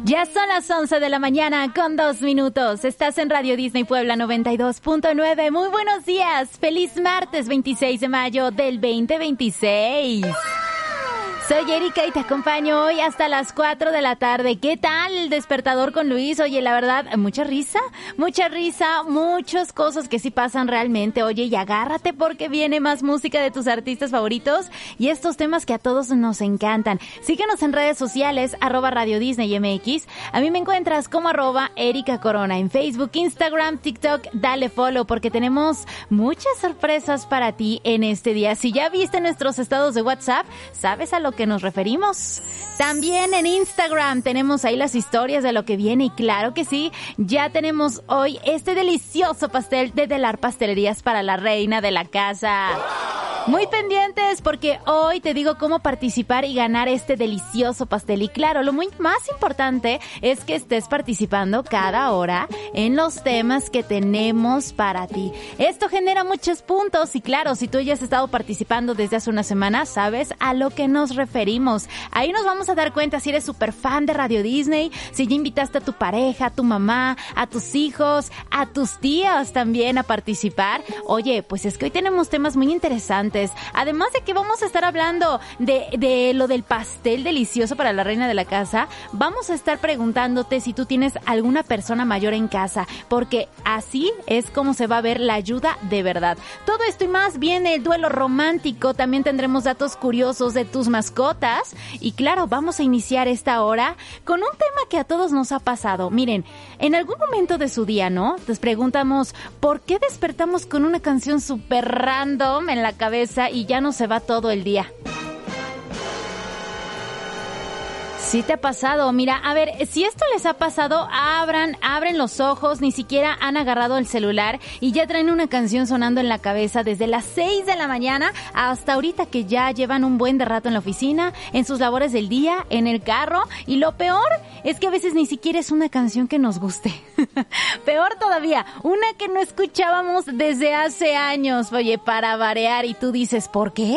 Ya son las 11 de la mañana con 2 minutos. Estás en Radio Disney Puebla 92.9. Muy buenos días. Feliz martes 26 de mayo del 2026. Soy Erika y te acompaño hoy hasta las 4 de la tarde. ¿Qué tal el despertador con Luis? Oye, la verdad, mucha risa, muchas cosas que sí pasan realmente. Oye, y agárrate porque viene más música de tus artistas favoritos y estos temas que a todos nos encantan. Síguenos en redes sociales, @Radio Disney MX. A mí me encuentras como @Erika Corona en Facebook, Instagram, TikTok. Dale follow porque tenemos muchas sorpresas para ti en este día. Si ya viste nuestros estados de WhatsApp, sabes a lo que nos referimos. También en Instagram tenemos ahí las historias de lo que viene y claro que sí, ya tenemos hoy este delicioso pastel de Delar Pastelerías para la reina de la casa. Muy pendientes porque hoy te digo cómo participar y ganar este delicioso pastel. Y claro, lo más importante es que estés participando cada hora en los temas que tenemos para ti. Esto genera muchos puntos y claro, si tú ya has estado participando desde hace una semana, sabes a lo que nos referimos. Ahí nos vamos a dar cuenta si eres súper fan de Radio Disney, si ya invitaste a tu pareja, a tu mamá, a tus hijos, a tus tías también a participar. Oye, pues es que hoy tenemos temas muy interesantes. Además de que vamos a estar hablando de lo del pastel delicioso para la reina de la casa, vamos a estar preguntándote si tú tienes alguna persona mayor en casa, porque así es como se va a ver la ayuda de verdad. Todo esto y más viene el duelo romántico, también tendremos datos curiosos de tus mascotas y claro, vamos a iniciar esta hora con un tema que a todos nos ha pasado. Miren, en algún momento de su día, ¿no? Nos preguntamos, ¿por qué despertamos con una canción súper random en la cabeza y ya no se va todo el día? Sí te ha pasado. Mira, a ver, si esto les ha pasado, abren los ojos, ni siquiera han agarrado el celular y ya traen una canción sonando en la cabeza desde las 6 de la mañana hasta ahorita que ya llevan un buen de rato en la oficina, en sus labores del día, en el carro. Y lo peor es que a veces ni siquiera es una canción que nos guste. Peor todavía, una que no escuchábamos desde hace años, oye, para variar. Y tú dices, ¿por qué?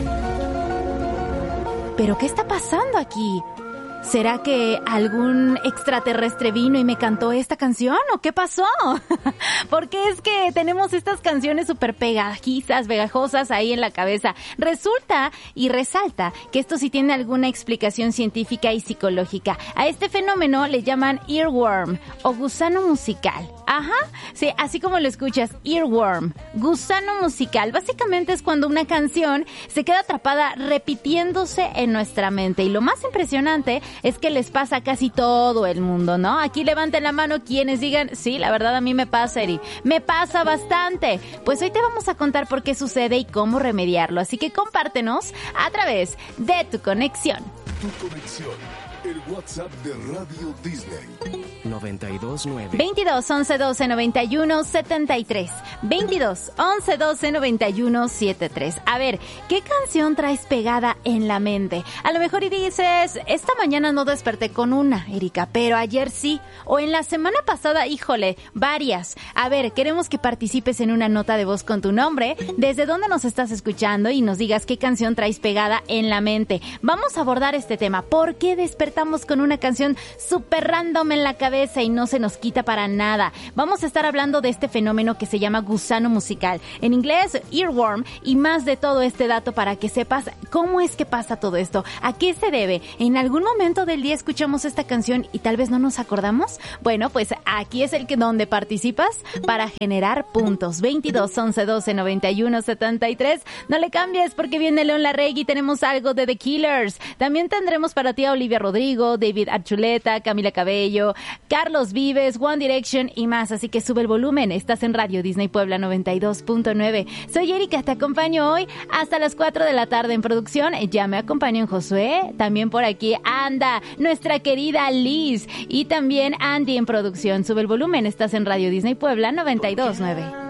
¿Pero qué está pasando aquí? ¿Será que algún extraterrestre vino y me cantó esta canción o qué pasó? Porque es que tenemos estas canciones súper pegajosas ahí en la cabeza. Resulta y resalta que esto sí tiene alguna explicación científica y psicológica. A este fenómeno le llaman earworm o gusano musical. Ajá, sí, así como lo escuchas, earworm, gusano musical. Básicamente es cuando una canción se queda atrapada repitiéndose en nuestra mente. Y lo más impresionante es que les pasa a casi todo el mundo, ¿no? Aquí levanten la mano quienes digan, sí, la verdad a mí me pasa, Eri. Me pasa bastante. Pues hoy te vamos a contar por qué sucede y cómo remediarlo. Así que compártenos a través de tu conexión. Tu conexión. El WhatsApp de Radio Disney. 929 22 11 12 91 73 22 11 12 91 73. A ver, ¿qué canción traes pegada en la mente? A lo mejor y dices, esta mañana no desperté con una, Erika, pero ayer sí. O en la semana pasada, híjole, varias. A ver, queremos que participes en una nota de voz con tu nombre, desde dónde nos estás escuchando y nos digas qué canción traes pegada en la mente. Vamos a abordar este tema. ¿Por qué despertamos con una canción súper random en la cabeza y no se nos quita para nada? Vamos a estar hablando de este fenómeno que se llama gusano musical, en inglés earworm, y más de todo este dato para que sepas cómo es que pasa todo esto, a qué se debe. ¿En algún momento del día escuchamos esta canción y tal vez no nos acordamos? Bueno, pues aquí es donde participas para generar puntos. 22 11 12 91 73. No le cambies porque viene León Larregui y tenemos algo de The Killers. También tendremos para ti a Olivia Rodrigo, David Archuleta, Camila Cabello, Carlos Vives, One Direction y más, así que sube el volumen. Estás en Radio Disney Puebla 92.9. Soy Erika, te acompaño hoy hasta las 4 de la tarde en producción. Ya me acompañó en Josué, también por aquí anda nuestra querida Liz y también Andy en producción. Sube el volumen, estás en Radio Disney Puebla 92.9.